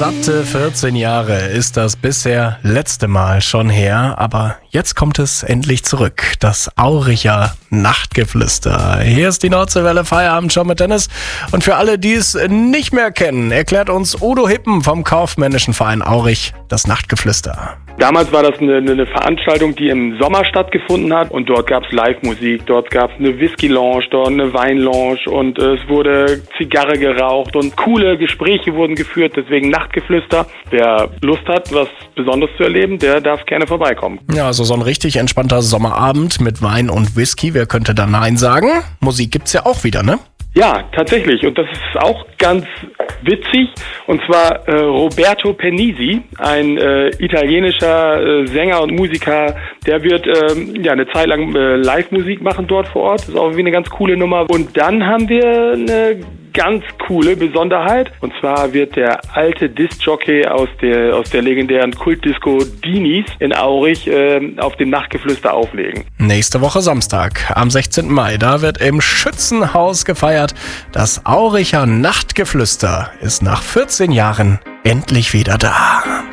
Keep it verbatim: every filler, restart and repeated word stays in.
Satte vierzehn Jahre ist das bisher letzte Mal schon her, aber jetzt kommt es endlich zurück, das Auricher Nachtgeflüster. Hier ist die Nordseewelle Feierabend schon mit Dennis. Und für alle, die es nicht mehr kennen, erklärt uns Udo Hippen vom kaufmännischen Verein Aurich das Nachtgeflüster. Damals war das eine, eine Veranstaltung, die im Sommer stattgefunden hat und dort gab es Live-Musik, dort gab es eine Whisky-Lounge, dort eine Wein-Lounge und äh, es wurde Zigarre geraucht und coole Gespräche wurden geführt, deswegen Nachtgeflüster. Wer Lust hat, was Besonderes zu erleben, der darf gerne vorbeikommen. Ja, also so ein richtig entspannter Sommerabend mit Wein und Whisky, wer könnte da Nein sagen? Musik gibt's ja auch wieder, ne? Ja, tatsächlich. Und das ist auch ganz witzig. Und zwar äh, Roberto Penisi, ein äh, italienischer äh, Sänger und Musiker, der wird äh, ja eine Zeit lang äh, Live-Musik machen dort vor Ort. Das ist auch irgendwie eine ganz coole Nummer. Und dann haben wir eine ganz coole Besonderheit. Und zwar wird der alte Disc-Jockey aus der aus der legendären Kultdisco Dinis in Aurich äh, auf dem Nachtgeflüster auflegen. Nächste Woche Samstag, am sechzehnten Mai, da wird im Schützenhaus gefeiert. Das Auricher Nachtgeflüster ist nach vierzehn Jahren endlich wieder da.